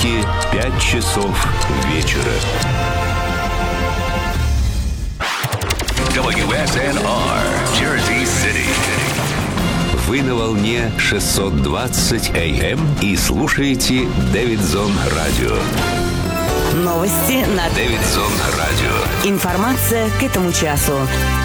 Америки 5 часов вечера. WSNR, Jersey City. Вы на волне 620 AM и слушаете Дэвидсон Радио. Новости на Дэвидсон Радио. Информация к этому часу.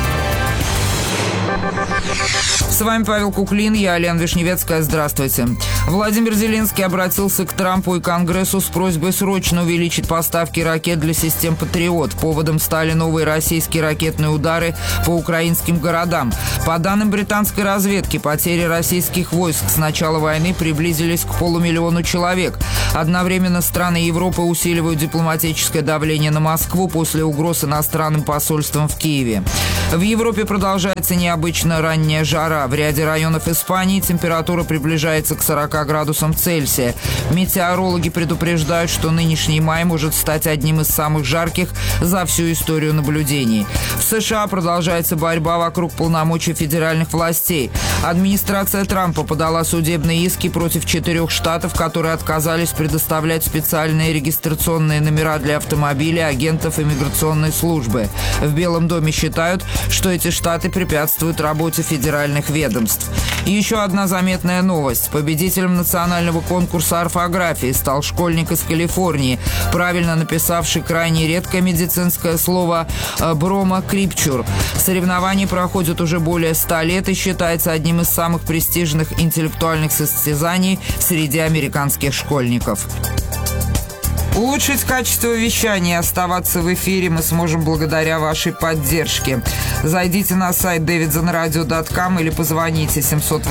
С вами Павел Куклин, я Алена Вишневецкая. Здравствуйте. Владимир Зеленский обратился к Трампу и Конгрессу с просьбой срочно увеличить поставки ракет для систем «Патриот». Поводом стали новые российские ракетные удары по украинским городам. По данным британской разведки, потери российских войск с начала войны приблизились к 500 000 человек. Одновременно страны Европы усиливают дипломатическое давление на Москву после угроз иностранным посольствам в Киеве. В Европе продолжается необычно ранняя жара. В ряде районов Испании температура приближается к 40 градусам Цельсия. Метеорологи предупреждают, что нынешний май может стать одним из самых жарких за всю историю наблюдений. В США продолжается борьба вокруг полномочий федеральных властей. Администрация Трампа подала судебные иски против 4 штатов, которые отказались предоставлять специальные регистрационные номера для автомобилей агентов иммиграционной службы. В Белом доме считают, что эти штаты препятствуют работе федеральных ведомств. И еще одна заметная новость. Победителем национального конкурса орфографии стал школьник из Калифорнии, правильно написавший крайне редкое медицинское слово «бромокрипчур». Соревнования проходят уже более 100 лет и считается одним из самых престижных интеллектуальных состязаний среди американских школьников. Улучшить качество вещания и оставаться в эфире мы сможем благодаря вашей поддержке. Зайдите на сайт davidsonradio.com или позвоните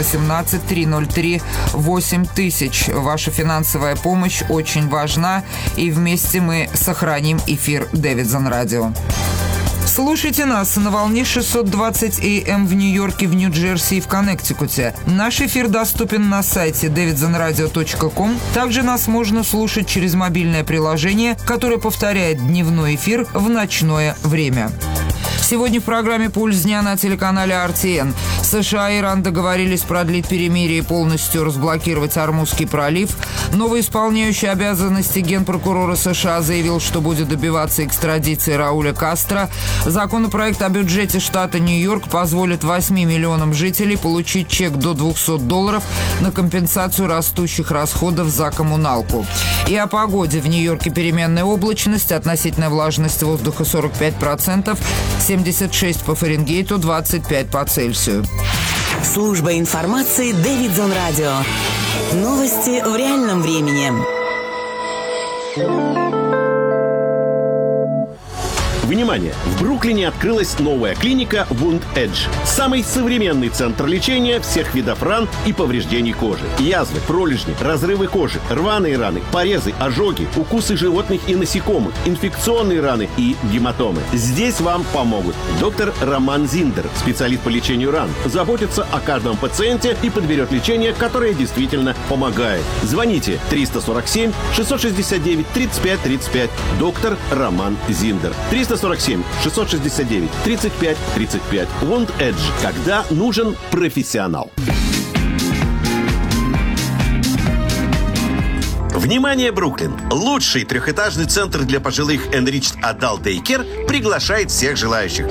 718-303-8000. Ваша финансовая помощь очень важна, и вместе мы сохраним эфир Дэвидсон Радио. Слушайте нас на волне 620 AM в Нью-Йорке, в Нью-Джерси и в Коннектикуте. Наш эфир доступен на сайте davidsonradio.com. Также нас можно слушать через мобильное приложение, которое повторяет дневной эфир в ночное время. Сегодня в программе «Пульс дня» на телеканале RTN. США и Иран договорились продлить перемирие и полностью разблокировать Ормузский пролив. Новый исполняющий обязанности генпрокурора США заявил, что будет добиваться экстрадиции Рауля Кастро. Законопроект о бюджете штата Нью-Йорк позволит 8 миллионам жителей получить чек до $200 на компенсацию растущих расходов за коммуналку. И о погоде. В Нью-Йорке переменная облачность, относительная влажность воздуха 45%, 76 по Фаренгейту, 25 по Цельсию. Служба информации Дэвидсон Радио. Новости в реальном времени. Внимание! В Бруклине открылась новая клиника Wound Edge. Самый современный центр лечения всех видов ран и повреждений кожи. Язвы, пролежни, разрывы кожи, рваные раны, порезы, ожоги, укусы животных и насекомых, инфекционные раны и гематомы. Здесь вам помогут доктор Роман Зиндер, специалист по лечению ран, заботится о каждом пациенте и подберет лечение, которое действительно помогает. Звоните 347-669-3535. Доктор Роман Зиндер. 347-669-3535. Wound Edge. Когда нужен профессионал. Внимание, Бруклин! Лучший трехэтажный центр для пожилых Enriched Adult Daycare приглашает всех желающих.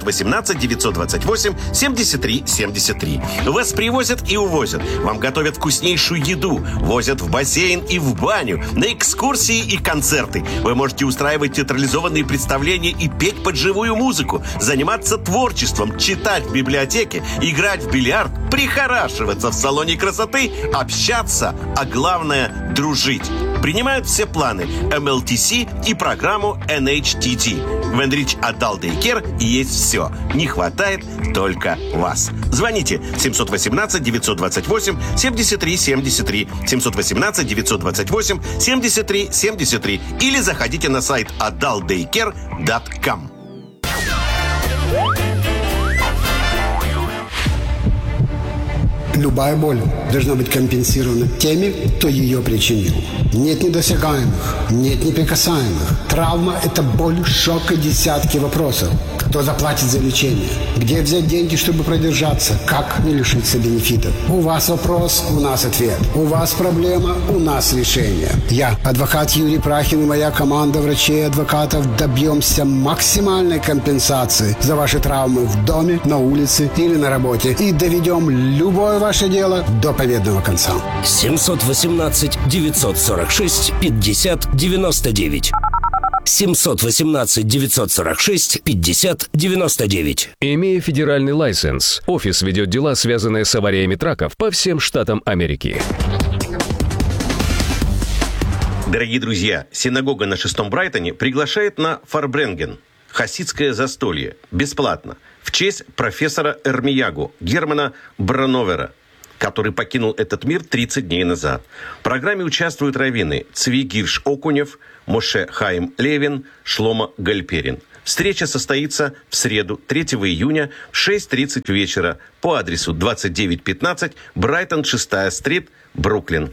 718-928-73-73. Вас привозят и увозят. Вам готовят вкуснейшую еду. Возят в бассейн и в баню. На экскурсии и концерты. Вы можете устраивать театрализованные представления и петь под живую музыку. Заниматься творчеством, читать в библиотеке, играть в бильярд, прихорашиваться в салоне красоты, общаться, а главное – дружить. Принимают все планы MLTC и программу NHTT. В Enriched Adult Daycare есть все. Не хватает только вас. Звоните 718-928-73-73, 718-928-73-73 или заходите на сайт adultdaycare.com. Любая боль должна быть компенсирована теми, кто ее причинил. Нет недосягаемых, нет неприкасаемых. Травма – это боль, шок и десятки вопросов. Кто заплатит за лечение? Где взять деньги, чтобы продержаться? Как не лишиться бенефитов? У вас вопрос, у нас ответ. У вас проблема, у нас решение. Я, адвокат Юрий Прахин и моя команда врачей и адвокатов добьемся максимальной компенсации за ваши травмы в доме, на улице или на работе и доведем любое ваше дело до победного конца. 718-946-50-99. 718-946-50-99. Имея федеральный лайсенс, офис ведет дела, связанные с авариями траков по всем штатам Америки. Дорогие друзья, синагога на 6-м Брайтоне приглашает на Фарбренген, хасидское застолье, бесплатно, в честь профессора Эрмиягу Германа Брановера, который покинул этот мир 30 дней назад. В программе участвуют раввины Цви Гирш Окунев, Моше Хаим Левин, Шломо Гальперин. Встреча состоится в среду, 3 июня в 6:30 вечера по адресу 2915 Брайтон, 6-я стрит, Бруклин.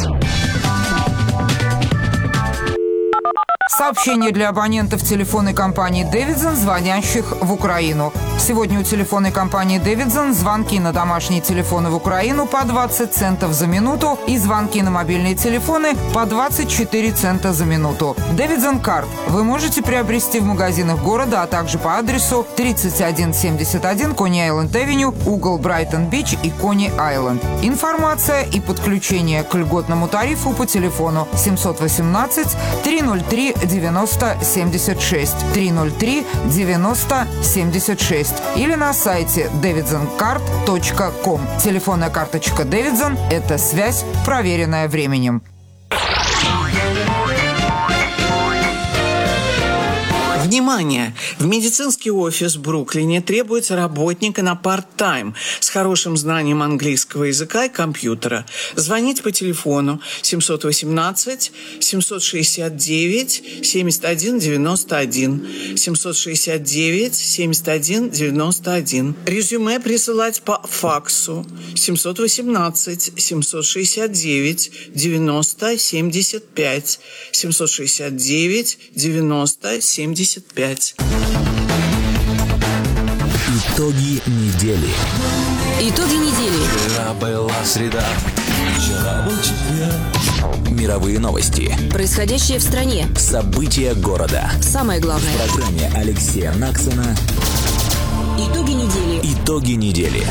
Сообщение для абонентов телефонной компании «Дэвидсон», звонящих в Украину. Сегодня у телефонной компании «Дэвидсон» звонки на домашние телефоны в Украину по 20 центов за минуту и звонки на мобильные телефоны по 24 цента за минуту. «Дэвидсон Карт» вы можете приобрести в магазинах города, а также по адресу 3171 Кони-Айленд-Авеню, угол Брайтон-Бич и Кони-Айленд. Информация и подключение к льготному тарифу по телефону 718-303-9076, 303-9076 или на сайте davidsoncard.com. Телефонная карточка Davidson – это связь, проверенная временем. Внимание! В медицинский офис в Бруклине требуется работника на парт-тайм с хорошим знанием английского языка и компьютера. Звоните по телефону 718-769-7191, 769-7191. Резюме присылать по факсу 718-769-9075, 769-9075. Итоги недели. Итоги недели. Вчера была среда, вчера был четверг. Мировые новости. Происходящее в стране. События города. Самое главное. В программе Алексея Наксона. Итоги недели. Итоги недели.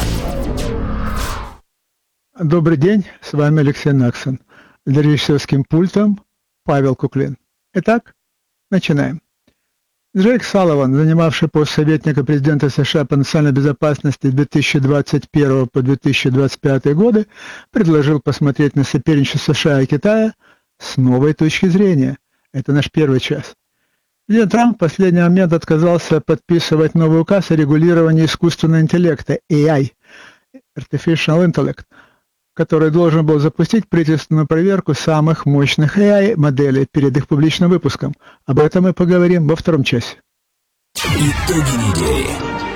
Добрый день, с вами Алексей Наксон. За режиссерским пультом Павел Куклин. Итак, начинаем. Джейк Салливан, занимавший пост советника президента США по национальной безопасности с 2021 по 2025 годы, предложил посмотреть на соперничество США и Китая с новой точки зрения. Это наш первый час. Президент Трамп в последний момент отказался подписывать новый указ о регулировании искусственного интеллекта AI, Artificial Intellect, который должен был запустить правительственную проверку самых мощных AI-моделей перед их публичным выпуском. Об этом мы поговорим во втором часе. Итоги недели.